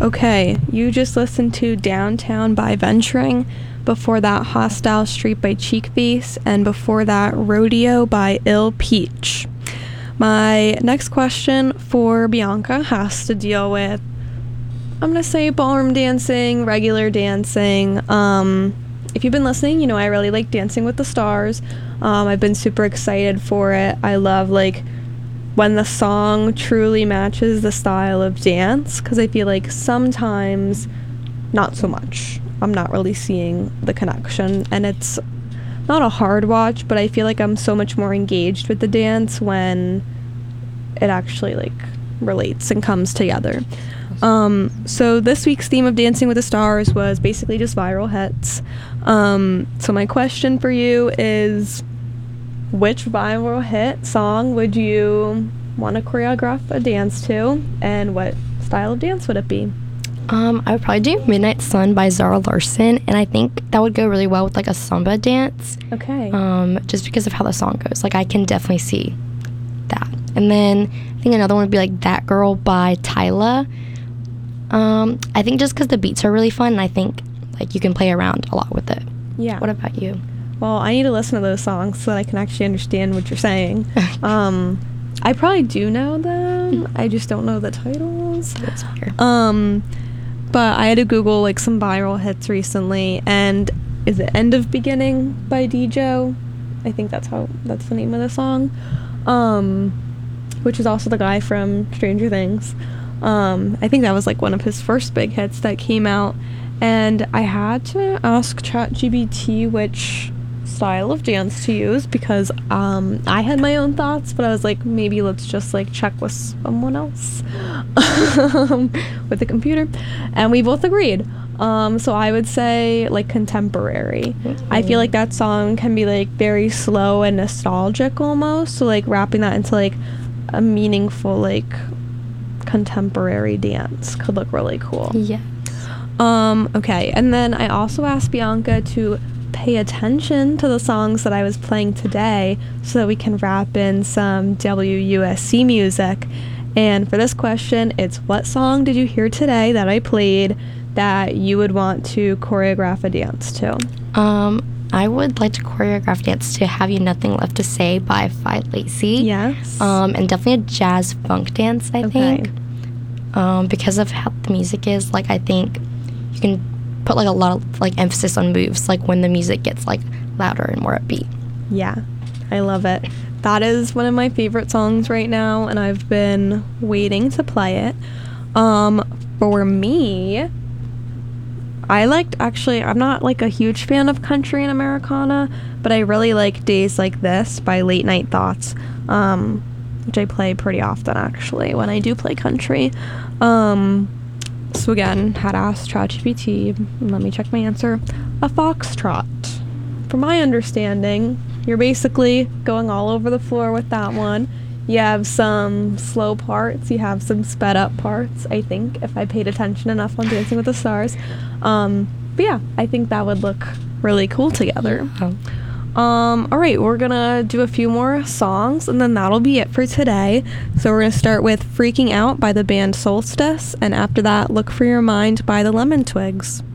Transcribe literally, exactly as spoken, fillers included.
Okay, you just listened to Downtown by Venturing. Before that, Hostile Street by Cheekface. And before that, Rodeo by Ill Peach. My next question for Bianca has to deal with, I'm going to say ballroom dancing, regular dancing. Um, if you've been listening, you know I really like Dancing with the Stars. Um, I've been super excited for it. I love, like, when the song truly matches the style of dance, because I feel like sometimes not so much. I'm not really seeing the connection, and it's not a hard watch, but I feel like I'm so much more engaged with the dance when it actually, like, relates and comes together. Um, so this week's theme of Dancing with the Stars was basically just viral hits. Um, so my question for you is, which viral hit song would you want to choreograph a dance to, and what style of dance would it be? Um, I would probably do Midnight Sun by Zara Larsson, and I think that would go really well with, like, a samba dance. Okay. Um, just because of how the song goes. Like, I can definitely see that. And then I think another one would be, like, That Girl by Tyla. Um, I think just because the beats are really fun, and I think, like, you can play around a lot with it. Yeah. What about you? Well, I need to listen to those songs so that I can actually understand what you're saying. um, I probably do know them. I just don't know the titles. That's fair. Um, but I had to Google, like, some viral hits recently, and is it End of Beginning by Dijo? I think that's how that's the name of the song. Um, which is also the guy from Stranger Things. Um, I think that was, like, one of his first big hits that came out, and I had to ask ChatGPT which style of dance to use, because um, I had my own thoughts, but I was like, maybe let's just, like, check with someone else with the computer, and we both agreed. Um, so I would say, like, contemporary. Mm-hmm. I feel like that song can be, like, very slow and nostalgic almost, so, like, wrapping that into, like, a meaningful, like, contemporary dance could look really cool. Yeah. Um, okay, and then I also asked Bianca to pay attention to the songs that I was playing today so that we can wrap in some W U S C music. And for this question, it's, what song did you hear today that I played that you would want to choreograph a dance to? Um, I would like to choreograph a dance to Have You Nothing Left to Say by Fi Lacey. Yes. Um, and definitely a jazz funk dance, I Okay. think. Um, because of how the music is, like, I think you can put, like, a lot of, like, emphasis on moves, like, when the music gets, like, louder and more upbeat. Yeah, I love it. That is one of my favorite songs right now, and I've been waiting to play it. Um, for me, I liked, actually, I'm not, like, a huge fan of country and Americana, but I really like Days Like This by Late Night Thoughts, um, which I play pretty often, actually, when I do play country. Um, so again, had asked ChatGPT, let me check my answer, a foxtrot. From my understanding, you're basically going all over the floor with that one. You have some slow parts, you have some sped up parts, I think, if I paid attention enough on Dancing with the Stars. Um, but yeah, I think that would look really cool together. Yeah. Um, all right, we're gonna do a few more songs, and then that'll be it for today. So we're gonna start with Freaking Out by the band Solstice, and after that, Look for Your Mind by the Lemon Twigs.